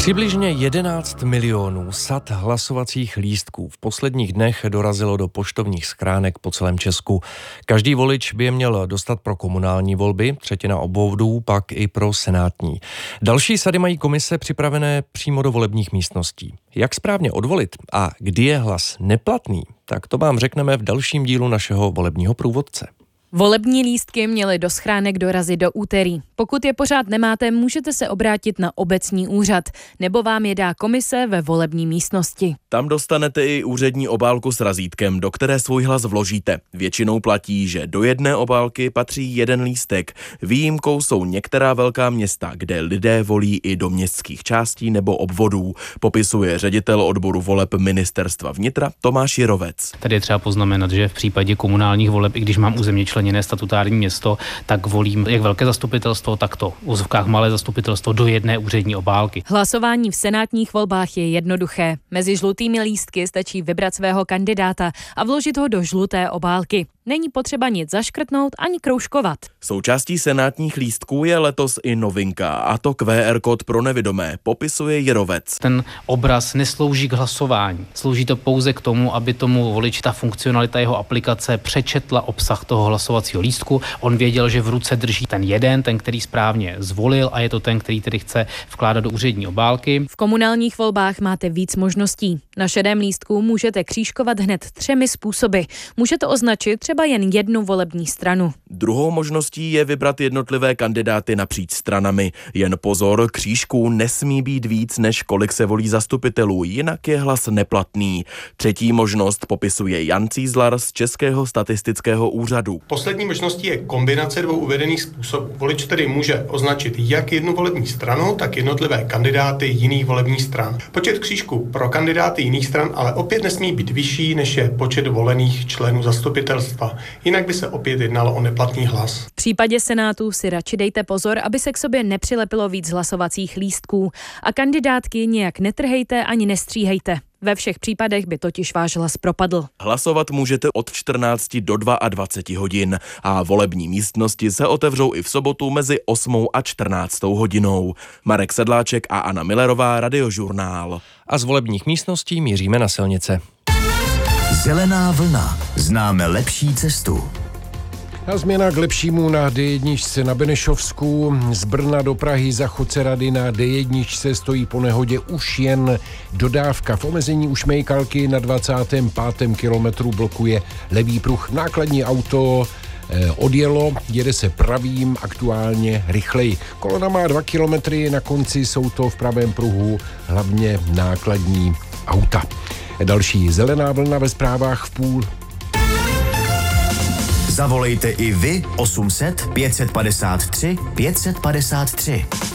Přibližně 11 milionů sad hlasovacích lístků v posledních dnech dorazilo do poštovních schránek po celém Česku. Každý volič by je měl dostat pro komunální volby, třetina obvodů pak i pro senátní. Další sady mají komise připravené přímo do volebních místností. Jak správně odvolit a kdy je hlas neplatný, tak to vám řekneme v dalším dílu našeho volebního průvodce. Volební lístky měly do schránek dorazit do úterý. Pokud je pořád nemáte, můžete se obrátit na obecní úřad, nebo vám je dá komise ve volební místnosti. Tam dostanete i úřední obálku s razítkem, do které svůj hlas vložíte. Většinou platí, že do jedné obálky patří jeden lístek. Výjimkou jsou některá velká města, kde lidé volí i do městských částí nebo obvodů, popisuje ředitel odboru voleb Ministerstva vnitra Tomáš Jirovec. Tady je třeba poznamenat, že v případě komunálních voleb, i když mám územně členěné statutární město, tak volím jak velké zastupitelstvo, tak to v uvozovkách malé zastupitelstvo do jedné úřední obálky. Hlasování v senátních volbách je jednoduché. Mezi žlutými lístky stačí vybrat svého kandidáta a vložit ho do žluté obálky. Není potřeba nic zaškrtnout ani kroužkovat. Součástí senátních lístků je letos i novinka, a to QR kód pro nevidomé, popisuje Jirovec. Ten obraz neslouží k hlasování. Slouží to pouze k tomu, aby tomu voliči ta funkcionalita jeho aplikace přečetla obsah toho hlasovacího lístku. On věděl, že v ruce drží ten jeden, ten, který správně zvolil, a je to ten, který tedy chce vkládat do úřední obálky. V komunálních volbách máte víc možností. Na šedém lístku můžete křížkovat hned 3 způsoby. Můžete označit třeba jen jednu volební stranu. Druhou možností je vybrat jednotlivé kandidáty napříč stranami. Jen pozor, křížků nesmí být víc, než kolik se volí zastupitelů, jinak je hlas neplatný. Třetí možnost popisuje Jan Cízlar z Českého statistického úřadu. Poslední možností je kombinace 2 uvedených způsobů. Volič tedy může označit jak jednu volební stranu, tak jednotlivé kandidáty jiných volebních stran. Počet křížků pro kandidáty jiných stran ale opět nesmí být vyšší, než je počet volených členů zastupitelstva. Jinak by se opět jednalo o neplatný hlas. V případě Senátu si radši dejte pozor, aby se k sobě nepřilepilo víc hlasovacích lístků. A kandidátky nějak netrhejte ani nestříhejte. Ve všech případech by totiž váš hlas propadl. Hlasovat můžete od 14 do 22 hodin a volební místnosti se otevřou i v sobotu mezi 8 a 14 hodinou. Marek Sedláček a Anna Millerová, Radiožurnál. A z volebních místností míříme na silnice. Zelená vlna. Známe lepší cestu. A změna k lepšímu na D1 na Benešovsku. Z Brna do Prahy za Chocerady na D1 stojí po nehodě už jen dodávka. V omezení u Šmejkalky na 25. kilometru blokuje levý pruh. Nákladní auto odjelo, jede se pravým, aktuálně rychleji. Kolona má 2 kilometry, na konci jsou to v pravém pruhu hlavně nákladní auta. Další zelená vlna ve zprávách v půl. Zavolejte i vy 800 553 553.